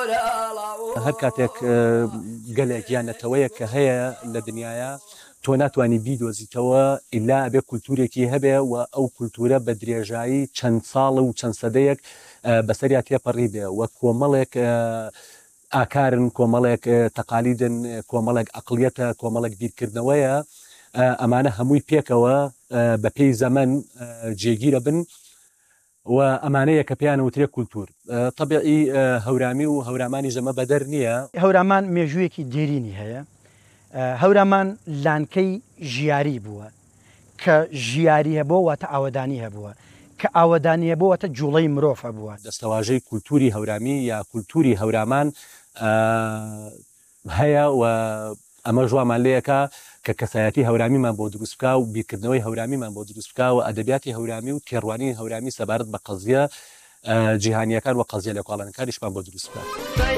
هەر کاتێک گەلێک یان نەتەوەیە کە هەیە لە دنیاە تۆ ناتوانانی بیدۆزیتەوە ئیلا ئەبێ کولتورێکی هەبێ و ئەو کولتورە بە درێژایی چەند ساڵ و چەند سەدەیەک بەسەریا تێپەڕی بێ وە کۆمەڵێک ئاکارن کۆمەڵێک تەقالیدن کۆمەڵێک ئەقلیەتە کۆمەڵێک بیرکردنەوەیە ئەمانە هەمووی پێکەوە بە پێی زەمن جێگیرە بن و ئەمانەیە کە پێیان وترێ کولتور طبیعی هەورامی و هەورامانی ژەمە بەدەر نییە هەورامان مێژوویەکی دێرینی هەیە هەورامان لانکەی ژیاری بووە کە ژیاری هەبووە واتە ئاوەدانی هەبووە کە ئاوەدانی هەبووە واتە جوڵەی مرۆڤ هەبووە دەستەواژەی کولتوری هەورامی یا کولتوری هەورامان هەیە و ئەمە ژوامان لەیەکە کە کەسایەتی هەورامیمان بۆ دروست بکە و بیرکردنەوەی هەورامیمان بۆ دروست بکە و ئەدەبیاتی هەورامی و تێڕوانی هەورامی سەبارەت بە قەزیە جیهانیەکان و قەزیە لێکۆڵەنەکانیشمان بۆ دروست بکە.